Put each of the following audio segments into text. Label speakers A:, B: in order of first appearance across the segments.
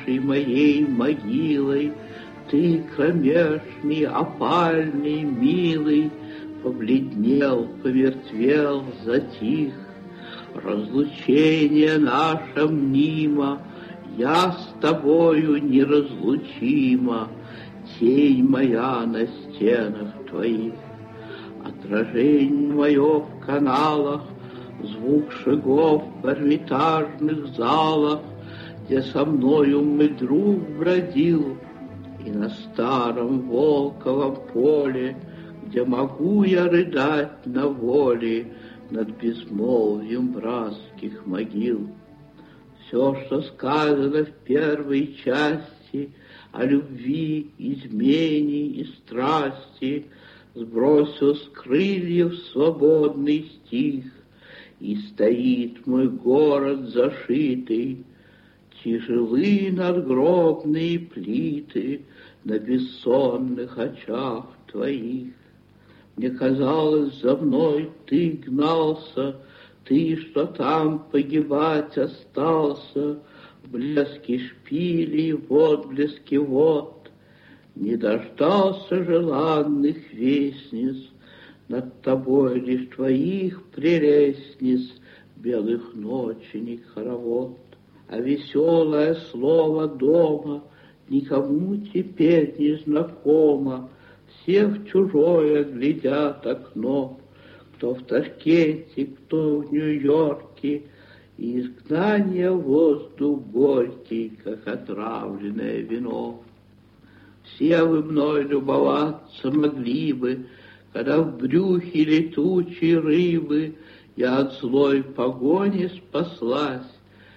A: нашей моей могилой. Ты кромешный, опальный, милый, побледнел, помертвел, затих. Разлучение наше мнимо, я с тобою неразлучима, тень моя на стенах твоих. Отражение мое в каналах, звук шагов в эрмитажных залах, где со мною мой друг бродил, и на старом Волковом поле, где могу я рыдать на воле над безмолвием братских могил. Все, что сказано в первой части о любви, измене и страсти, сбросил с крыльев свободный стих, и стоит мой город зашитый. Тяжелы надгробные плиты на бессонных очах твоих. Мне казалось, за мной ты гнался, ты, что там погибать остался, в блеске шпилей, в отблеске вод. Не дождался желанных вестниц, над тобой лишь твоих прелестниц белых ноченек хоровод. А веселое слово дома никому теперь не знакомо. Все в чужое глядят окно, кто в Ташкенте, кто в Нью-Йорке, и изгнание воздух горький, как отравленное вино. Все вы мной любоваться могли бы, когда в брюхе летучей рыбы я от злой погони спаслась,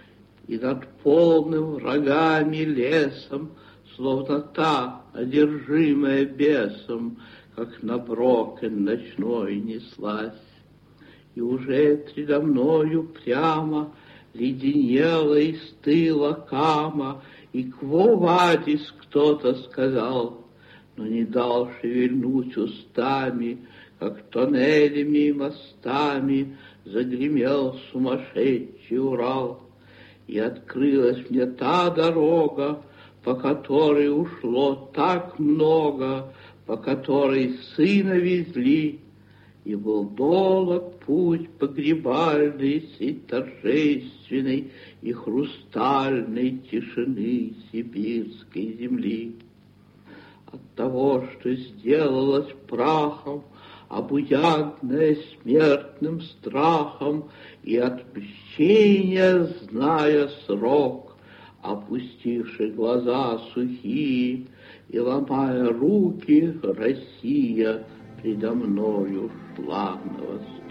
A: и над полным врагами лесом, словно та, одержимая бесом, как на брокен ночной неслась. И уже предо мною прямо леденела и стыла кама, и «Кво Вадис» кто-то сказал, но не дал шевельнуть устами, как тоннелями и мостами загремел сумасшедший Урал. И открылась мне та дорога, по которой ушло так много, по которой сына везли, и был долг путь погребальный сей торжественной и хрустальной тишины сибирской земли. От того, что сделалось прахом, обуянное смертным страхом, и отмщения, зная срок, опустивши глаза сухие и ломая руки, Россия предо мною шла на восток.